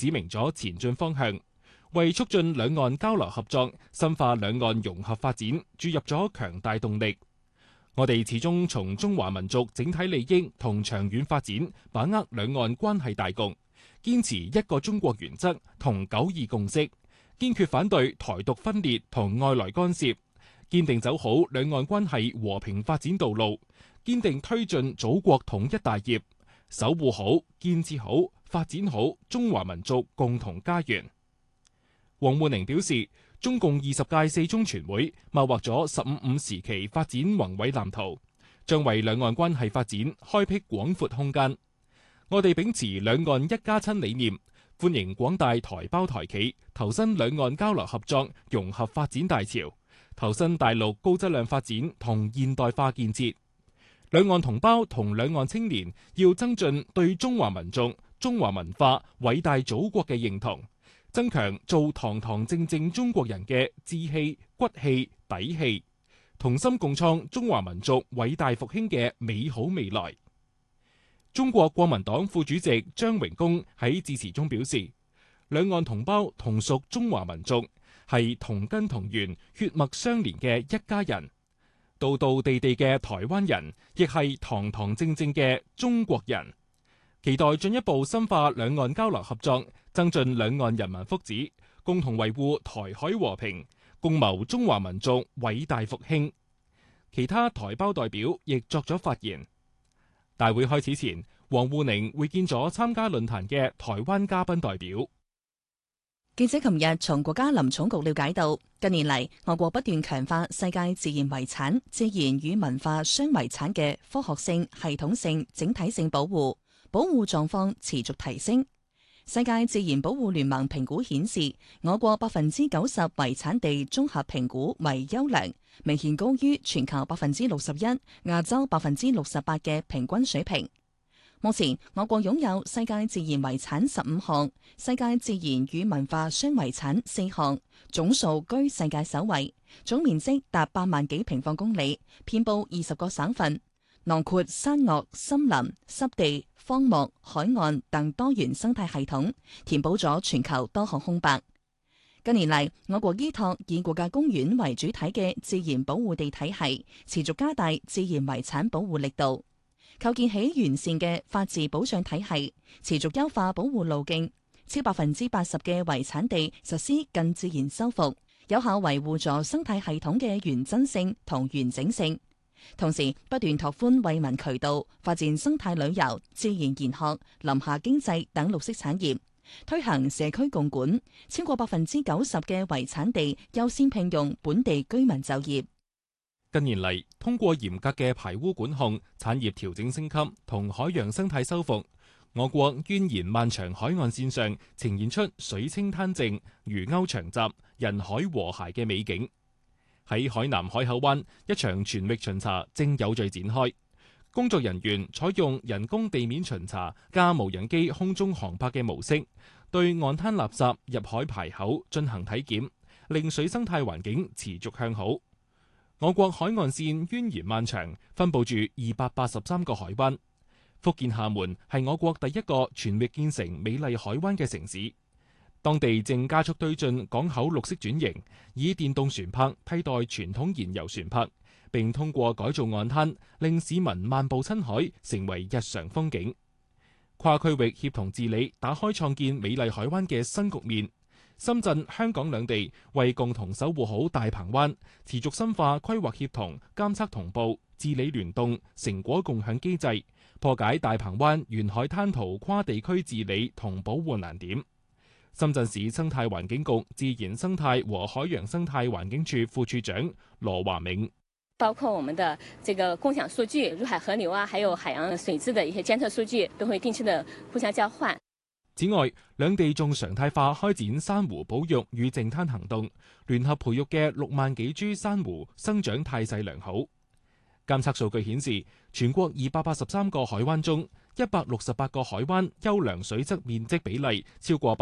指明咗前進方向，為促進兩岸交流合作、深化兩岸融合發展注入咗強大動力。我哋始終從中華民族整體利益同長遠發展，把握兩岸關係大局，堅持一個中國原則同九二共識，堅決反對台獨分裂同外來干涉，堅定走好兩岸關係和平發展道路，堅定推進祖國統一大業，守護好、建設好、發展好中華民族共同家園。王滬寧表示，中共20屆四中全會謀劃咗15時期發展宏偉藍圖，將為兩岸關係發展開闢廣闊空間。我哋秉持兩岸一家親理念，歡迎廣大台胞台企投身兩岸交流合作融合發展大潮，投身大陸高質量發展同現代化建設。兩岸同胞同兩岸青年要增進對中華民族、中華文化、偉大祖國嘅認同，增強做堂堂正正中國人嘅志氣、骨氣、底氣，同心共創中華民族偉大復興嘅美好未來。中國國民黨副主席張榮恭喺致辭中表示，兩岸同胞同屬中華民族，係同根同源、血脈相連嘅一家人。道道地地嘅台灣人，亦係堂堂正正嘅中國人。期待進一步深化兩岸交流合作，增進兩岸人民福祉，共同維護台海和平，共謀中華民族偉大復興。其他台胞代表亦作咗發言。大會開始前，王滬寧會見咗參加論壇嘅台灣嘉賓代表。 記者琴日從國家林寵局了解到，近年嚟我國不斷強化世界自然遺產、自然與文化雙遺產嘅科學性、系統性、整體性保護，保護狀況持續提升。世界自然保護聯盟評估顯示，我國90%遺產地綜合評估為優良，明顯高於全球61%、亞洲68%嘅平均水平。目前，我國擁有世界自然遺產15項，世界自然與文化雙遺產4項，總數居世界首位，總面積達8萬幾平方公里，遍佈20個省份，囊括山岳、森林、濕地、荒漠、海岸等多元生態系統，填補咗全球多項空白。近年嚟，我國依託以國家公園為主體嘅自然保護地體系，持續加大自然遺產保護力度。構建起完善嘅法治保障體系，持續優化保護路徑，超80%嘅遺產地實施近自然修復，有效維護咗生態系統嘅原真性同完整性。同時，不斷拓寬惠民渠道，發展生態旅遊、自然研學、林下經濟等綠色產業，推行社區共管，超過90%嘅遺產地優先聘用本地居民就業。 近年嚟，通過嚴格嘅排污管控、產業調整升級同海洋生態修復，我國蜿蜒漫長海岸線上呈現出水清灘靜、魚鉤長集、人海和諧嘅美景。喺海南海口灣，一場全域巡查正有序展開，工作人員採用人工地面巡查加無人機空中航拍嘅模式，對岸灘垃圾入海排口進行體檢，令水生態環境持續向好。我國海岸線蜿蜒漫長，分佈住283個海灣。福建廈門係我國第一個全域建成美麗海灣嘅城市，當地正加速推進港口綠色轉型，以電動船舶替代傳統燃油船舶，並通過改造岸灘，令市民漫步親海成為日常風景。跨區域協同治理打開創建美麗海灣嘅新局面。深圳、香港兩地為共同守護好大鵬灣，持續深化規劃協同、監測同步、治理聯動、成果共享機制，破解大鵬灣沿海灘塗跨地區治理同保護難點。深圳市生態環境局自然生態和海洋生態環境處副處長羅華銘， 包括我們的這個共享數據，入海河流啊，還有海洋水質的一些監測數據，都會定期的互相交換。 此外，兩地仲常態化開展珊瑚保育與淨灘行動，聯合培育嘅6萬幾株珊瑚生長態勢良好。監測數據顯示，全國283個海灣中，168個海灣優良水質面積比例超過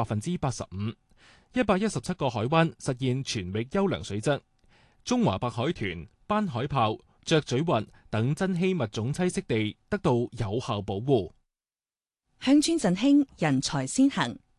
85%，117個海灣實現全域優良水質。中華白海豚、斑海豹、雀嘴鷸等珍稀物種棲息地得到有效保護。 鄉村振興，人才先行。